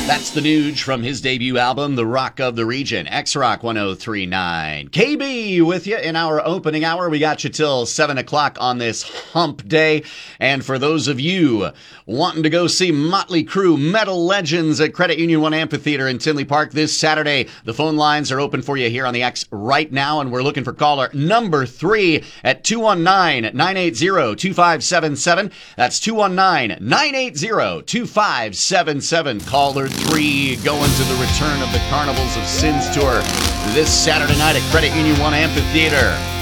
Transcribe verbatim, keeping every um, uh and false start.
That's the Nuge from his debut album, The Rock of the Region, X-Rock one oh three point nine. K B with you in our opening hour. We got you till seven o'clock on this hump day. And for those of you wanting to go see Motley Crue Metal Legends at Credit Union One Amphitheater in Tinley Park this Saturday, the phone lines are open for you here on the X right now, and we're looking for caller number three at two one nine, nine eight zero, two five seven seven. That's two one nine, nine eight zero, two five seven seven. Caller three going to the return of the Carnivals of Sins tour this Saturday night at Credit Union One Amphitheater.